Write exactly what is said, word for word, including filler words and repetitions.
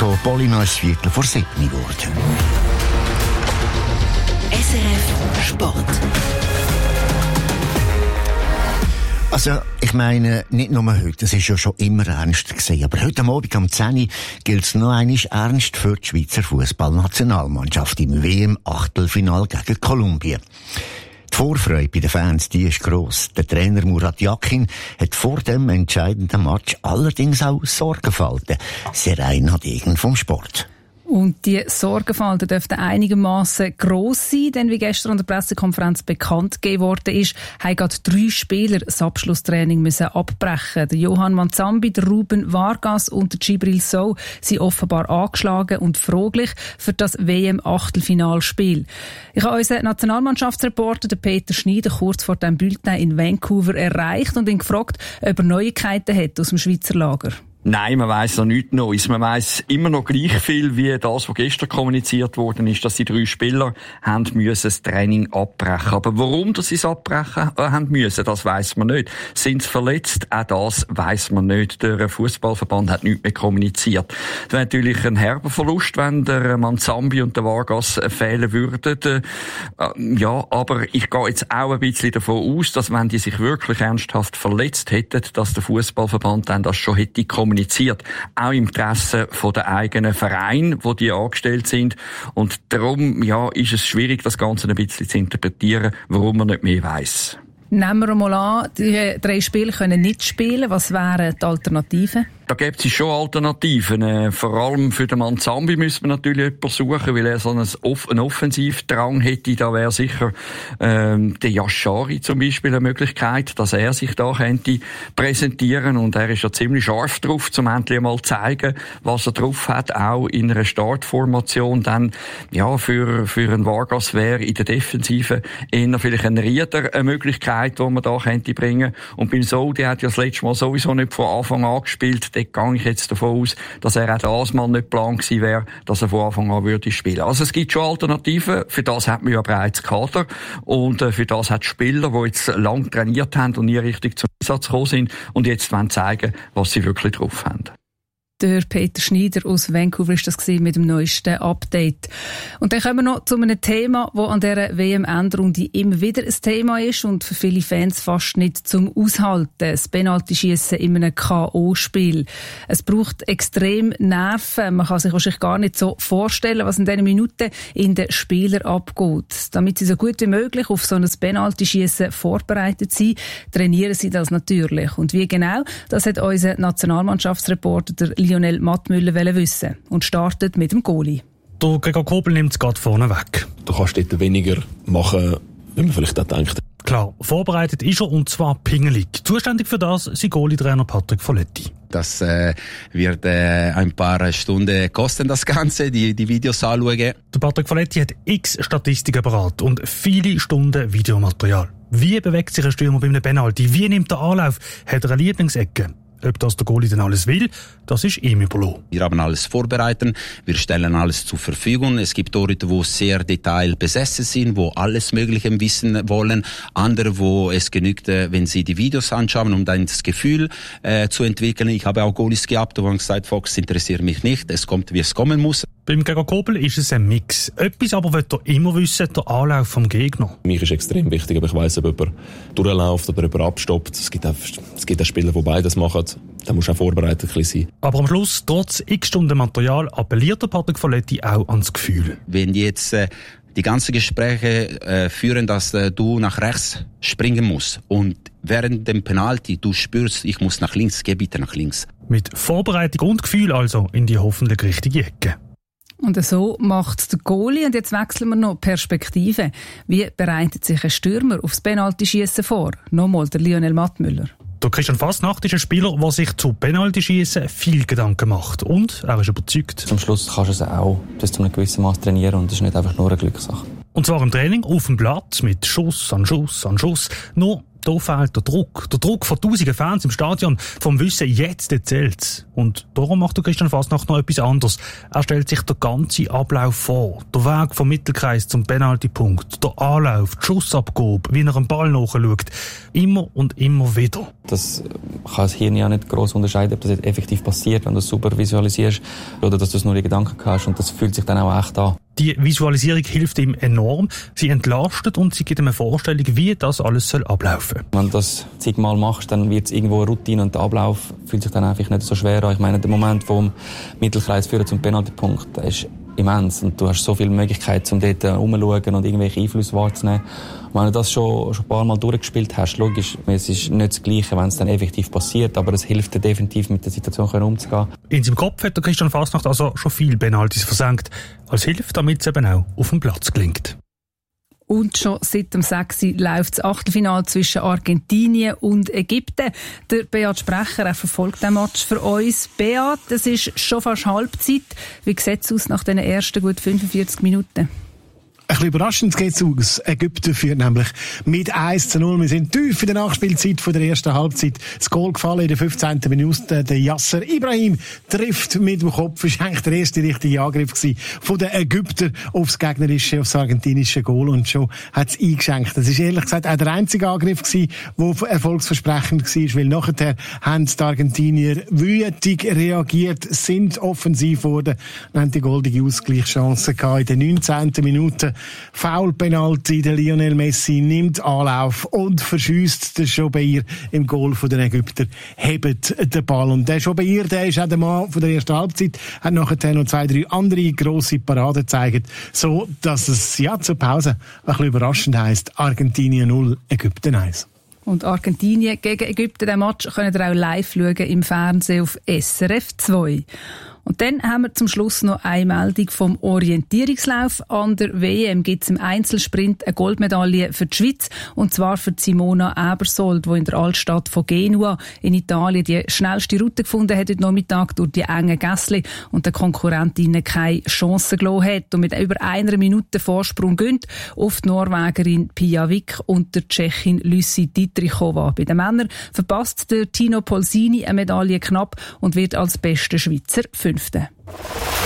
Hier Polino ist Viertel vor sieben geworden. S R F Sport. Also, ich meine, nicht nur heute, es ist ja schon immer ernst gewesen, aber heute Abend am zehn Uhr gilt es noch einmal ernst für die Schweizer Fußballnationalmannschaft im W M-Achtelfinal gegen Kolumbien. Die Vorfreude bei den Fans, die ist gross. Der Trainer Murat Yakin hat vor dem entscheidenden Match allerdings auch Sorgenfalten. Sehr einnahmend vom Sport. Und die Sorgenfalten dürften einigermaßen gross sein, denn wie gestern an der Pressekonferenz bekannt gegeben worden ist, haben gerade drei Spieler das Abschlusstraining müssen abbrechen. Der Johann Manzambi, der Ruben Vargas und der Djibril Sow sind offenbar angeschlagen und fraglich für das W M-Achtelfinalspiel. Ich habe unseren Nationalmannschaftsreporter, den Peter Schneider, kurz vor dem Bulletin in Vancouver erreicht und ihn gefragt, ob er Neuigkeiten hat aus dem Schweizer Lager. Nein, man weiss noch nichts Neues. Man weiss immer noch gleich viel wie das, was gestern kommuniziert worden ist, dass die drei Spieler haben müssen das Training abbrechen. Aber warum dass sie es abbrechen äh, haben müssen, das weiss man nicht. Sind sie verletzt? Auch das weiss man nicht. Der Fußballverband hat nichts mehr kommuniziert. Das wäre natürlich ein herber Verlust, wenn der Manzambi und der Vargas fehlen würden. Äh, ja, aber ich gehe jetzt auch ein bisschen davon aus, dass wenn die sich wirklich ernsthaft verletzt hätten, dass der Fußballverband dann das schon hätte kommuniziert. kommuniziert, auch im Interesse von der eigenen Verein, wo die angestellt sind. Und darum, ja, ist es schwierig, das Ganze ein bisschen zu interpretieren, warum man nicht mehr weiss. Nehmen wir mal an, die drei Spieler können nicht spielen. Was wären die Alternativen? Da gibt es schon Alternativen. Äh, vor allem für den Manzambi müsste man natürlich jemanden suchen, weil er so einen, Off- einen Offensivdrang hätte. Da wäre sicher ähm, der Yashari zum Beispiel eine Möglichkeit, dass er sich da könnte präsentieren. Und er ist ja ziemlich scharf drauf, zum endlich mal zeigen, was er drauf hat, auch in einer Startformation. Dann ja für für einen Vargas wäre in der Defensive eher vielleicht ein Rieder eine Möglichkeit, die man da könnte bringen. Und beim Sow, der hat ja das letzte Mal sowieso nicht von Anfang an gespielt. Dort gehe ich jetzt davon aus, dass er auch das Mal nicht geplant gewesen wäre, dass er von Anfang an würde spielen. Also es gibt schon Alternativen. Für das hat man ja bereits Kader. Und äh, für das hat Spieler, die jetzt lang trainiert haben und nie richtig zum Einsatz gekommen sind und jetzt wollen zeigen, was sie wirklich drauf haben. Der Peter Schneider aus Vancouver ist das mit dem neuesten Update. Und dann kommen wir noch zu einem Thema, das an dieser W M-Endrunde immer wieder ein Thema ist und für viele Fans fast nicht zum Aushalten. Das Penaltyschiessen in einem K O-Spiel. Es braucht extrem Nerven. Man kann sich wahrscheinlich gar nicht so vorstellen, was in diesen Minuten in den Spielern abgeht. Damit sie so gut wie möglich auf so ein Penaltyschiessen vorbereitet sind, trainieren sie das natürlich. Und wie genau, das hat unser Nationalmannschaftsreporter der Lionel Mattmüller wissen und startet mit dem Goalie. Der Gregor Kobel nimmt es gerade vorne weg. Du kannst dort weniger machen, wie man vielleicht auch denkt. Klar, vorbereitet ist er und zwar pingelig. Zuständig für das ist Goalie-Trainer Patrick Folletti. Das äh, wird äh, ein paar Stunden kosten, das Ganze, die, die Videos anschauen. Der Patrick Folletti hat x Statistiken parat und viele Stunden Videomaterial. Wie bewegt sich ein Stürmer bei einem Penalty? Wie nimmt er Anlauf? Hat er eine Lieblingsecke? Ob das der Goalie dann alles will, das ist ihm überlassen. Wir haben alles vorbereitet, wir stellen alles zur Verfügung. Es gibt Torhüter, die sehr detailbesessen sind, die alles Mögliche wissen wollen. Andere, wo es genügt, wenn sie die Videos anschauen, um dann das Gefühl äh, zu entwickeln. Ich habe auch Goalies gehabt, die haben gesagt, Fox interessiert mich nicht, es kommt, wie es kommen muss. Beim Gregor Kobel ist es ein Mix. Etwas aber will er immer wissen, der Anlauf vom Gegner. Mir ist extrem wichtig, aber ich weiss, ob jemand durchläuft oder jemand abstoppt. Es gibt auch, es gibt auch Spieler, die beides machen. Da muss auch vorbereitet sein. Aber am Schluss, trotz x Stunden Material, appelliert der Patrick Folletti auch ans Gefühl. Wenn die jetzt äh, die ganzen Gespräche äh, führen, dass äh, du nach rechts springen musst und während dem Penalty du spürst, ich muss nach links, geh bitte nach links. Mit Vorbereitung und Gefühl also in die hoffentlich richtige Ecke. Und so macht der Goalie. Und jetzt wechseln wir noch Perspektive. Wie bereitet sich ein Stürmer aufs Penaltyschiessen vor? Nochmal der Lionel Mattmüller. Der Christian Fasnacht ist ein Spieler, der sich zu Penaltyschiessen viel Gedanken macht. Und er ist überzeugt. Zum Schluss kannst du es auch bis zu einem gewissen Maß trainieren und es ist nicht einfach nur eine Glückssache. Und zwar im Training auf dem Platz mit Schuss an Schuss an Schuss. Nur da fehlt der Druck. Der Druck von tausenden Fans im Stadion, vom Wissen, jetzt zählt's. Und darum macht der Christian Fasnacht noch etwas anderes. Er stellt sich den ganzen Ablauf vor. Der Weg vom Mittelkreis zum Penaltypunkt, der Anlauf, die Schussabgabe, wie er einen Ball nachschaut. Immer und immer wieder. Das kann das Hirn ja nicht gross unterscheiden, ob das jetzt effektiv passiert, wenn du es super visualisierst, oder dass du es nur in Gedanken hast. Und das fühlt sich dann auch echt an. Die Visualisierung hilft ihm enorm. Sie entlastet und sie gibt ihm eine Vorstellung, wie das alles soll ablaufen soll. Wenn du das zigmal machst, dann wird es irgendwo eine Routine und der Ablauf fühlt sich dann einfach nicht so schwer an. Ich meine, der Moment vom Mittelkreis führen zum Penaltypunkt, der ist immens und du hast so viele Möglichkeiten, um dort herumzuschauen und irgendwelche Einflüsse wahrzunehmen. Und wenn du das schon, schon ein paar Mal durchgespielt hast, logisch, es ist nicht das Gleiche, wenn es dann effektiv passiert, aber es hilft dir definitiv, mit der Situation umzugehen. In seinem Kopf hat der Christian Fasnacht also schon viel Penaltys versenkt, als Hilfe, damit es eben auch auf dem Platz gelingt. Und schon seit dem sechs läuft das Achtelfinale zwischen Argentinien und Ägypten. Der Beat Sprecher, er verfolgt den Match für uns. Beat, es ist schon fast Halbzeit. Wie sieht es aus nach den ersten gut fünfundvierzig Minuten? Ein bisschen überraschend geht es aus. Ägypten führt nämlich mit eins zu null. Wir sind tief in der Nachspielzeit von der ersten Halbzeit. Das Goal gefallen in der fünfzehnten Minute. Der Yasser Ibrahim trifft mit dem Kopf. Das war eigentlich der erste richtige Angriff von den Ägyptern aufs gegnerische, aufs argentinische Goal. Und schon hat es eingeschenkt. Das war ehrlich gesagt auch der einzige Angriff gewesen, der erfolgsversprechend war, weil nachher haben die Argentinier wütig reagiert, sind offensiv geworden und haben die goldige Ausgleichschance gehabt in der neunzehnten Minute. Foul-Penalty, der Lionel Messi nimmt Anlauf und verschießt den Jobeir im Goal der Ägypter, hebt den Ball. Und der Jobeir, der ist auch der Mann von der ersten Halbzeit, hat nachher noch zwei, drei andere grosse Paraden gezeigt, so dass es ja zur Pause ein bisschen überraschend heisst, Argentinien null, Ägypten eins. Und Argentinien gegen Ägypten, den Match könnt ihr auch live schauen im Fernsehen auf S R F zwei. Und dann haben wir zum Schluss noch eine Meldung vom Orientierungslauf. An der W M gibt es im Einzelsprint eine Goldmedaille für die Schweiz. Und zwar für Simona Ebersold, die in der Altstadt von Genua in Italien die schnellste Route gefunden hat heute Nachmittag durch die engen Gässli und der Konkurrentinnen keine Chance gelassen hat. Und mit über einer Minute Vorsprung gönnt auf die Norwegerin Pia Wick und der Tschechin Lucy Dietrichova. Bei den Männern verpasst der Tino Polsini eine Medaille knapp und wird als bester Schweizer Fünfter.